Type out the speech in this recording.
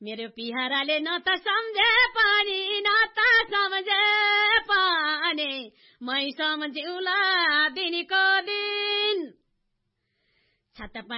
मेरो पिहाराले न त सम्झे पानी न त सम्झे पानी मै सम्झिउला दिनको दिन छाता